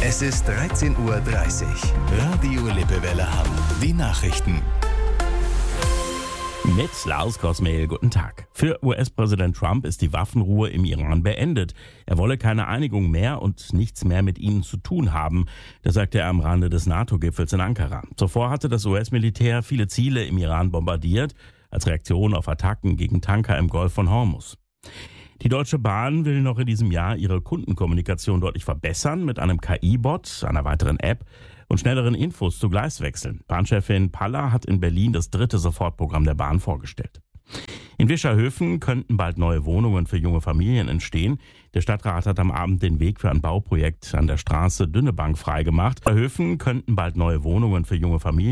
Es ist 13:30 Uhr. Radio Lippewelle Hamm. Die Nachrichten. Mit Lars Kosmehl, guten Tag. Für US-Präsident Trump ist die Waffenruhe im Iran beendet. Er wolle keine Einigung mehr und nichts mehr mit ihnen zu tun haben. Das sagte er am Rande des NATO-Gipfels in Ankara. Zuvor hatte das US-Militär viele Ziele im Iran bombardiert, als Reaktion auf Attacken gegen Tanker im Golf von Hormuz. Die Deutsche Bahn will noch in diesem Jahr ihre Kundenkommunikation deutlich verbessern mit einem KI-Bot, einer weiteren App und schnelleren Infos zu Gleiswechseln. Bahnchefin Paller hat in Berlin das 3. Sofortprogramm der Bahn vorgestellt. In Wischerhöfen könnten bald neue Wohnungen für junge Familien entstehen. Der Stadtrat hat am Abend den Weg für ein Bauprojekt an der Straße Dünnebank freigemacht. In Wischerhöfen könnten bald neue Wohnungen für junge Familien